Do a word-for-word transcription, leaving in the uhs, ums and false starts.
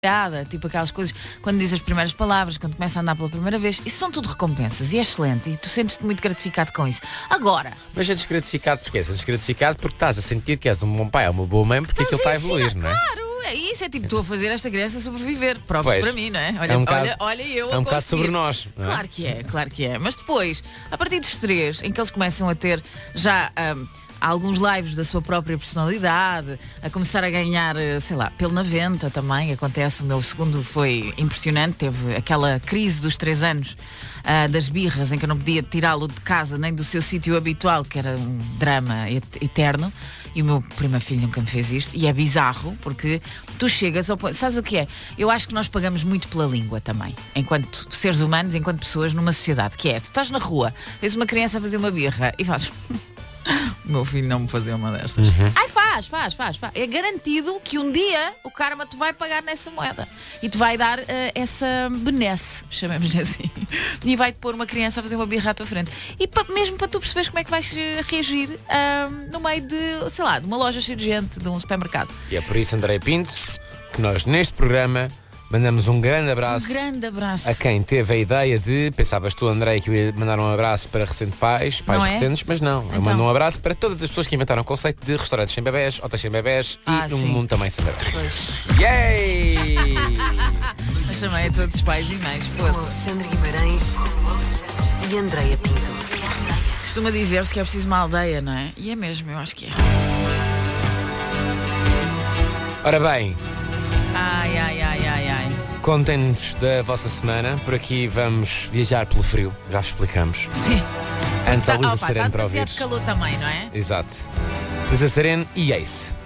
tipo aquelas coisas, quando diz as primeiras palavras, quando começa a andar pela primeira vez, isso são tudo recompensas e é excelente e tu sentes-te muito gratificado com isso. Agora, Mas é desgratificado porquê? É desgratificado porque estás a sentir que és um bom pai ou uma boa mãe porque aquilo está a evoluir, não é? Claro, é isso, é tipo, estou a fazer esta criança sobreviver, provas Pois. para mim, não é? Olha, É um olha, bocado- olha eu É a um bocado conseguir. sobre nós, não é? Claro que é, claro que é. Mas depois, a partir dos três, em que eles começam a ter já hum, alguns lives da sua própria personalidade, a começar a ganhar, eh, sei lá, pelo na venta também, acontece. O meu segundo foi impressionante, teve aquela crise dos três anos, ah, das birras, em que eu não podia tirá-lo de casa nem do seu sítio habitual, que era um drama et- eterno. E o meu primeiro filho nunca me fez isto. E é bizarro, porque tu chegas ao ponto... Sabes o que é? Eu acho que nós pagamos muito pela língua também. Enquanto seres humanos, enquanto pessoas numa sociedade. Que é, tu estás na rua, vês uma criança a fazer uma birra e fazes... O meu filho não me fazia uma destas. Ai, faz, faz, faz, faz. É garantido que um dia o karma te vai pagar nessa moeda. E te vai dar eh, essa benesse, chamemos-lhe assim. E vai-te pôr uma criança a fazer uma birra à tua frente. E pa- mesmo para tu perceberes como é que vais eh, reagir ah, no meio de, sei lá, de uma loja cheia de gente, de um supermercado. E é por isso, André Pinto, que nós neste programa mandamos um grande abraço Um grande abraço. a quem teve a ideia de, pensavas tu, André, que eu ia mandar um abraço para recente pais, pais Não é? recentes, mas não. Eu Então. mando um abraço para todas as pessoas que inventaram o conceito de restaurantes sem bebés, hotéis sem bebés Ah, e um sim. mundo também sem bebés. Pois. Yay! Mas também a todos os pais e mães. Com Força. Alexandre Guimarães e Andreia Pinto. Costuma dizer-se que é preciso uma aldeia, não é? E é mesmo, eu acho que é. Ora bem, Ai, ai, ai, ai, ai. contem-nos da vossa semana. Por aqui vamos viajar pelo frio, já vos explicamos. Sim. Antes a Luísa Opa, Sereno está para demasiado ouvir. calor também, não é? Exato. Luísa Sereno e Ace.